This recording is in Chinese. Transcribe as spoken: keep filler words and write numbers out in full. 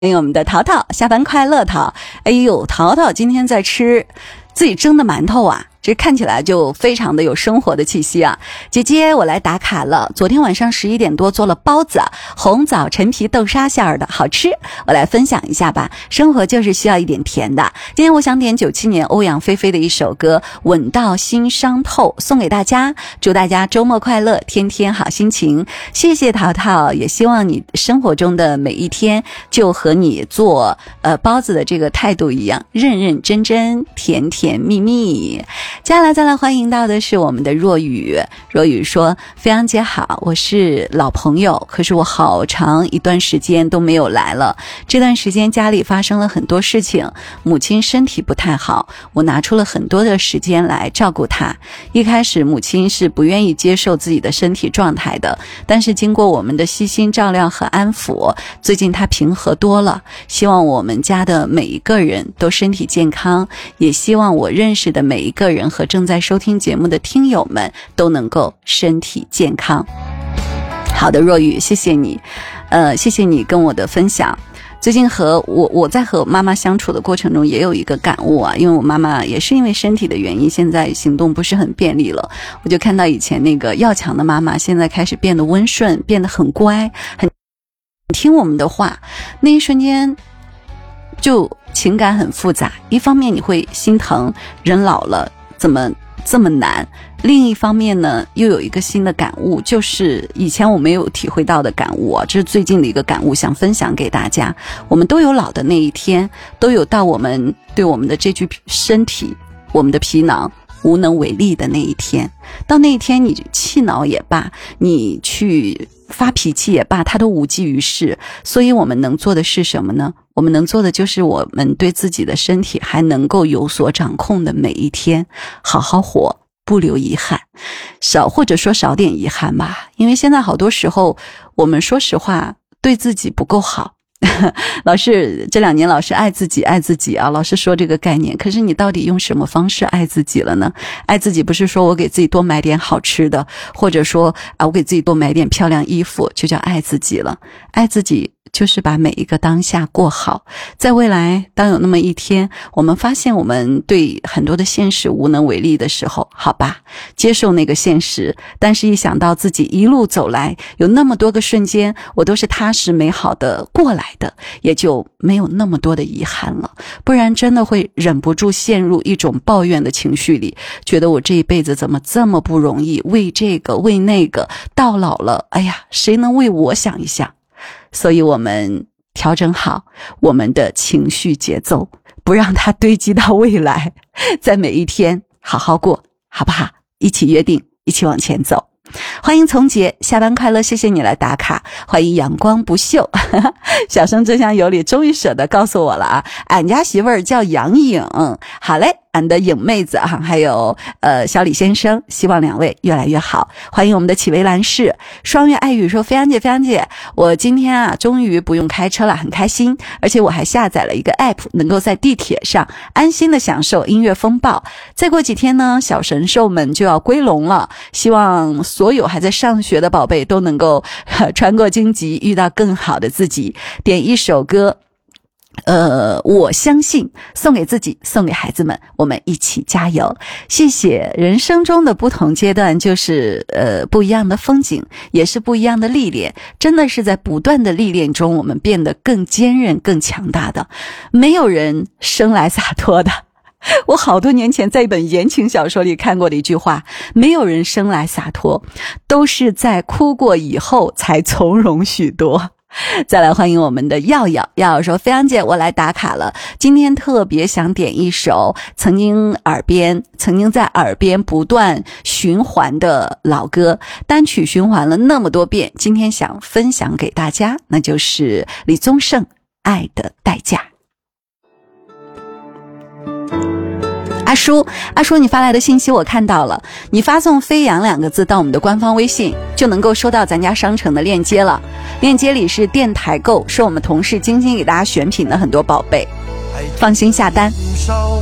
欢迎我们的淘淘，下班快乐淘。哎呦，淘淘今天在吃自己蒸的馒头啊，这看起来就非常的有生活的气息啊。姐姐，我来打卡了，昨天晚上十一点多做了包子，红枣陈皮豆沙馅儿的，好吃，我来分享一下吧。生活就是需要一点甜的。今天我想点九七年欧阳菲菲的一首歌《吻到心伤透》，送给大家，祝大家周末快乐，天天好心情。谢谢淘淘，也希望你生活中的每一天就和你做呃包子的这个态度一样，认认真真，甜甜蜜蜜。接下来再来欢迎到的是我们的若雨。若雨说，飞扬姐好，我是老朋友，可是我好长一段时间都没有来了。这段时间家里发生了很多事情，母亲身体不太好，我拿出了很多的时间来照顾她。一开始母亲是不愿意接受自己的身体状态的，但是经过我们的悉心照料和安抚，最近她平和多了。希望我们家的每一个人都身体健康，也希望我认识的每一个人和正在收听节目的听友们都能够身体健康。好的，若雨，谢谢你，呃，谢谢你跟我的分享。最近和我我在和妈妈相处的过程中也有一个感悟啊，因为我妈妈也是因为身体的原因，现在行动不是很便利了。我就看到以前那个要强的妈妈，现在开始变得温顺，变得很乖，很听我们的话。那一瞬间就情感很复杂，一方面你会心疼人老了怎么这么难，另一方面呢又有一个新的感悟，就是以前我没有体会到的感悟啊，这是最近的一个感悟，想分享给大家。我们都有老的那一天，都有到我们对我们的这具身体，我们的皮囊无能为力的那一天。到那一天你气恼也罢，你去发脾气也罢，它都无济于事。所以我们能做的是什么呢？我们能做的就是我们对自己的身体还能够有所掌控的每一天，好好活，不留遗憾，少或者说少点遗憾吧。因为现在好多时候我们说实话对自己不够好。老师这两年老师爱自己爱自己啊，老师说这个概念，可是你到底用什么方式爱自己了呢？爱自己不是说我给自己多买点好吃的，或者说啊我给自己多买点漂亮衣服就叫爱自己了。爱自己就是把每一个当下过好。在未来当有那么一天我们发现我们对很多的现实无能为力的时候，好吧，接受那个现实，但是一想到自己一路走来有那么多个瞬间我都是踏实美好的过来的，也就没有那么多的遗憾了。不然真的会忍不住陷入一种抱怨的情绪里，觉得我这一辈子怎么这么不容易，为这个为那个，到老了哎呀，谁能为我想一想。所以我们调整好我们的情绪节奏，不让它堆积到未来，在每一天好好过，好不好？一起约定，一起往前走。欢迎从杰，下班快乐，谢谢你来打卡。欢迎阳光不锈，小生真香有理，终于舍得告诉我了啊！俺家媳妇儿叫杨颖，好嘞，俺的颖妹子啊，还有呃小李先生，希望两位越来越好。欢迎我们的启维兰氏，双月爱语说，飞扬姐飞扬姐，我今天啊终于不用开车了，很开心，而且我还下载了一个 app， 能够在地铁上安心的享受音乐风暴。再过几天呢，小神兽们就要归笼了，希望所有还在上学的宝贝都能够穿过荆棘，遇到更好的自己。点一首歌，呃，我相信，送给自己，送给孩子们，我们一起加油。谢谢。人生中的不同阶段就是呃不一样的风景，也是不一样的历练，真的是在不断的历练中我们变得更坚韧更强大的。没有人生来洒脱的。我好多年前在一本言情小说里看过的一句话，没有人生来洒脱，都是在哭过以后才从容许多。再来欢迎我们的耀耀，耀耀说，飞扬姐我来打卡了，今天特别想点一首曾经耳边曾经在耳边不断循环的老歌，单曲循环了那么多遍，今天想分享给大家，那就是李宗盛《爱的代价》。阿叔，阿叔，你发来的信息我看到了，你发送飞扬两个字到我们的官方微信，就能够收到咱家商城的链接了。链接里是电台购，是我们同事精心给大家选品的很多宝贝，放心下单。